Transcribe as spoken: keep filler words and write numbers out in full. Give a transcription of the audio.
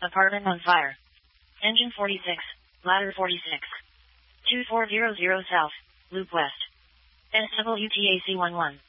Apartment on fire. Engine forty-six, ladder forty-six. two four zero zero south, loop west. S W T A C one one.